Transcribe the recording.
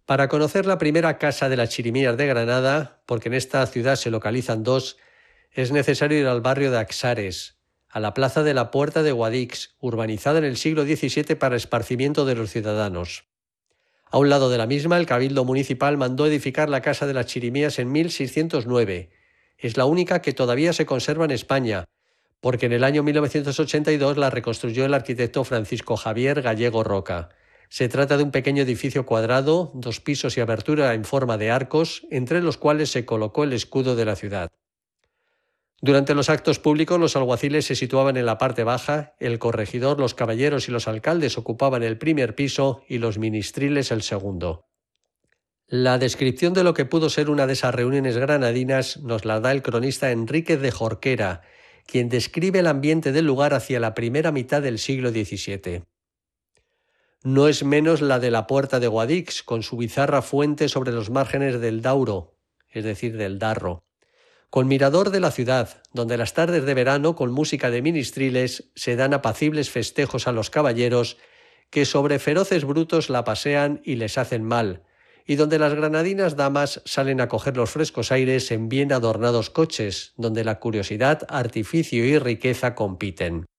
Para conocer la primera casa de las Chirimías de Granada, porque en esta ciudad se localizan dos, es necesario ir al barrio de Axares, a la plaza de la Puerta de Guadix, urbanizada en el siglo XVII para esparcimiento de los ciudadanos. A un lado de la misma, el Cabildo Municipal mandó edificar la Casa de las Chirimías en 1609. Es la única que todavía se conserva en España, porque en el año 1982 la reconstruyó el arquitecto Francisco Javier Gallego Roca. Se trata de un pequeño edificio cuadrado, 2 pisos y abertura en forma de arcos, entre los cuales se colocó el escudo de la ciudad. Durante los actos públicos, los alguaciles se situaban en la parte baja, el corregidor, los caballeros y los alcaldes ocupaban el primer piso y los ministriles el segundo. La descripción de lo que pudo ser una de esas reuniones granadinas nos la da el cronista Enríquez de Jorquera, quien describe el ambiente del lugar hacia la primera mitad del siglo XVII. No es menos la de la Puerta de Guadix, con su bizarra fuente sobre los márgenes del Dauro, es decir, del Darro, con mirador de la ciudad, donde las tardes de verano, con música de ministriles, se dan apacibles festejos a los caballeros que sobre feroces brutos la pasean y les hacen mal, y donde las granadinas damas salen a coger los frescos aires en bien adornados coches, donde la curiosidad, artificio y riqueza compiten.